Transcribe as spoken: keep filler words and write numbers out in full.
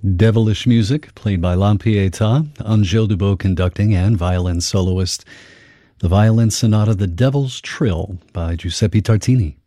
Devilish Music, played by Lampieta, Angèle Dubot conducting and violin soloist. The violin sonata The Devil's Trill by Giuseppe Tartini.